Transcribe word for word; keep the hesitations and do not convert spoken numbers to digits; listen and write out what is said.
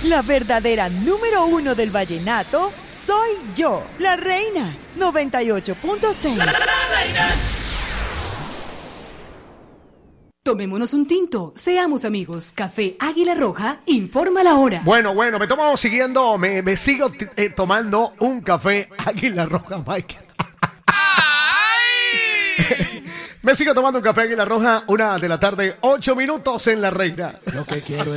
La verdadera número uno del vallenato soy yo, la reina. noventa y ocho punto seis. La, la, la, la reina. Tomémonos un tinto, seamos amigos. Café Águila Roja, informa la hora. Bueno, bueno, me tomo siguiendo, me, me sigo t- eh, tomando un café Águila Roja, Mike. Me sigo tomando un café Águila Roja, una de la tarde, ocho minutos en La Reina. Lo que quiero